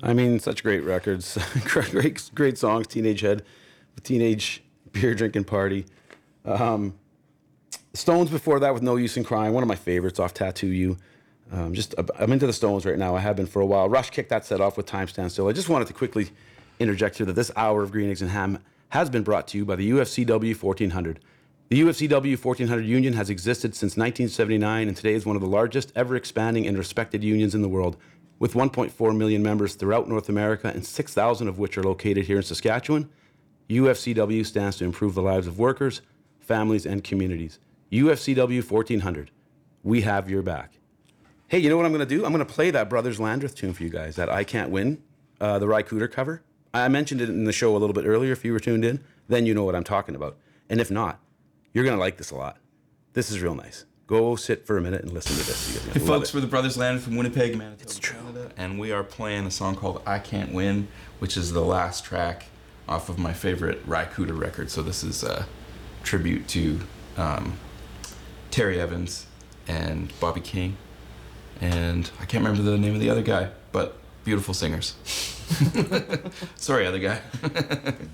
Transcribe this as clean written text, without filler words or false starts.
I mean, such great records, great songs. Teenage Head, the Teenage Beer Drinking Party. Stones before that with No Use in Crying, one of my favorites off Tattoo You. I'm into the Stones right now. I have been for a while. Rush kicked that set off with Time Stand Still. I just wanted to quickly interject here that this hour of Green Eggs and Ham has been brought to you by the UFCW 1400. The UFCW 1400 union has existed since 1979 and today is one of the largest ever expanding and respected unions in the world, with 1.4 million members throughout North America and 6,000 of which are located here in Saskatchewan. UFCW stands to improve the lives of workers, families, and communities. UFCW 1400. We have your back. Hey, you know what I'm going to do? I'm going to play that Brothers Landreth tune for you guys, that I Can't Win, the Ry Cooder cover. I mentioned it in the show a little bit earlier. If you were tuned in, then you know what I'm talking about. And if not, you're going to like this a lot. This is real nice. Go sit for a minute and listen to this. Hey folks, we're the Brothers Landreth from Winnipeg, Manitoba, It's true. Canada, and we are playing a song called I Can't Win, which is the last track off of my favorite Ry Cooder record. So this is a tribute to Terry Evans and Bobby King, and I can't remember the name of the other guy, but beautiful singers. Sorry, other guy.